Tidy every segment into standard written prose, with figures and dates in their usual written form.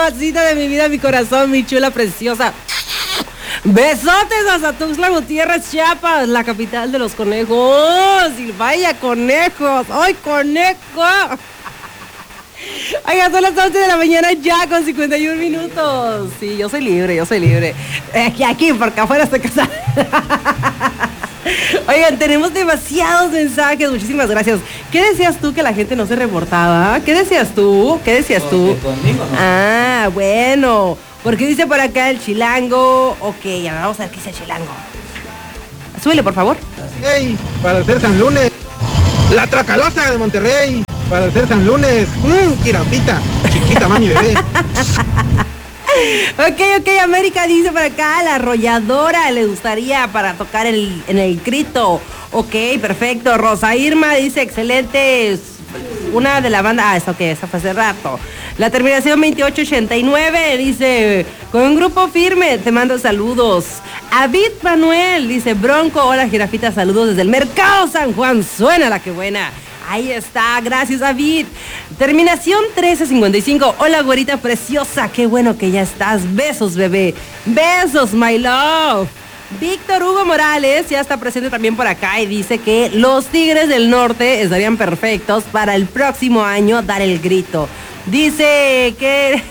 mamacita de mi vida, mi corazón, mi chula preciosa. Besotes hasta Tuxtla Gutiérrez, Chiapas, la capital de los conejos. Y vaya conejos, ¡ay, conejo! Oiga, son las 11 de la mañana ya con 51 minutos. Sí, yo soy libre. Aquí, porque afuera estoy casada. Oigan, tenemos demasiados mensajes, muchísimas gracias. ¿Qué decías tú que la gente no se reportaba? ¿Qué decías tú? Conmigo, ¿no? Ah, bueno. Porque dice por acá el chilango. Ok, a ver, vamos a ver qué dice el chilango. Súbele, por favor. Hey, para el ser San Lunes. La Tracalosa de Monterrey. Para el ser San Lunes. Jirafita. Chiquita, mami, bebé. Ok, América dice por acá, la arrolladora le gustaría para tocar en el grito. Ok, perfecto. Rosa Irma dice, excelente. Una de la banda, esa fue hace rato. La terminación 2889 dice, con un grupo firme, te mando saludos. Avid Manuel dice, Bronco, hola Jirafita, saludos desde el Mercado San Juan, suena la que buena. Ahí está, gracias David. Terminación 1355. Hola güerita preciosa, qué bueno que ya estás. Besos bebé, besos my love. Víctor Hugo Morales ya está presente también por acá y dice que los Tigres del Norte estarían perfectos para el próximo año dar el grito. Dice que...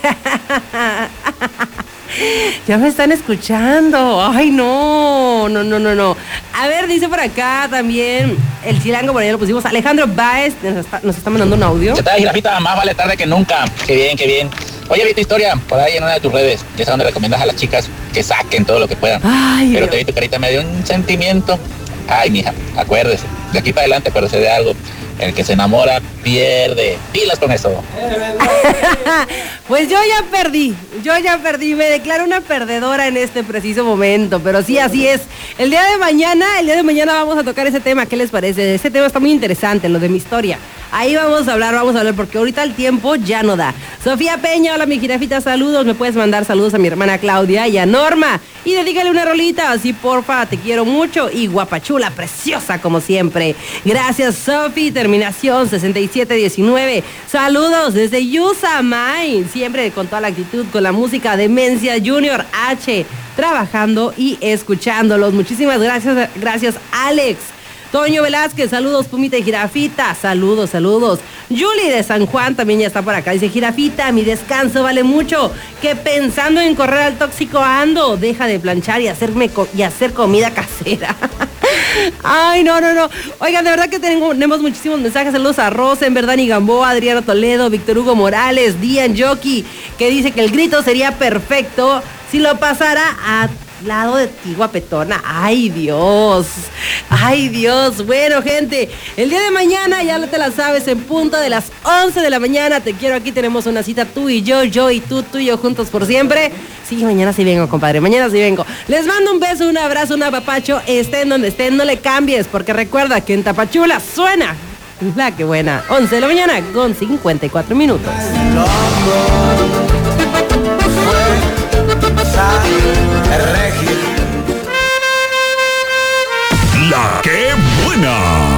Ya me están escuchando. Ay, no. A ver, dice por acá también el chilango, por ahí lo pusimos. Alejandro Baez nos está mandando un audio. ¿Qué tal, Jirafita? Más vale tarde que nunca. Qué bien. Oye, vi tu historia por ahí en una de tus redes. Ya es donde recomiendas a las chicas que saquen todo lo que puedan. Ay, pero Dios. te vi tu carita, me dio un sentimiento. Ay, mija, acuérdese. De aquí para adelante, acuérdese de algo. El que se enamora pierde. Pilas con eso. Pues yo ya perdí. Me declaro una perdedora en este preciso momento. Pero sí, así es. El día de mañana vamos a tocar ese tema. ¿Qué les parece? Ese tema está muy interesante, lo de mi historia. Ahí vamos a hablar porque ahorita el tiempo ya no da. Sofía Peña, hola mi jirafita, saludos. Me puedes mandar saludos a mi hermana Claudia y a Norma. Y dedícale una rolita, así porfa, te quiero mucho. Y guapachula, preciosa como siempre. Gracias, Sofi. Terminación 6719. Saludos desde Yusamay. Siempre con toda la actitud, con la música Demencia Junior H. Trabajando y escuchándolos. Muchísimas gracias, Alex. Toño Velázquez, saludos, Pumita y Jirafita, saludos. Julie de San Juan también ya está por acá, dice, Jirafita, mi descanso vale mucho, que pensando en correr al tóxico ando, deja de planchar y hacer comida casera. Ay, no. Oigan, de verdad que tenemos muchísimos mensajes. Saludos a Rosen, Verdani Gamboa, Adriano Toledo, Víctor Hugo Morales, Dian Jockey, que dice que el grito sería perfecto si lo pasara a lado de ti, guapetona. Ay, Dios. Bueno, gente, el día de mañana, ya te la sabes, en punto de las 11 de la mañana, te quiero aquí, tenemos una cita tú y yo y tú y yo juntos por siempre. Sí, mañana sí vengo, compadre, mañana sí vengo. Les mando un beso, un abrazo, un apapacho, estén donde estén, no le cambies, porque recuerda que en Tapachula suena la que buena. 11 de la mañana con 54 minutos. La que buena.